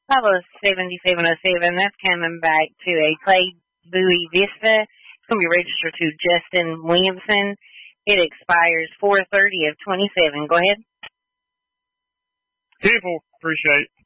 Pablo 7707, that's coming back to a Clay Bowie Vista. It's going to be registered to Justin Williamson. It expires 4/30 of 27. Go ahead. Beautiful. Appreciate it.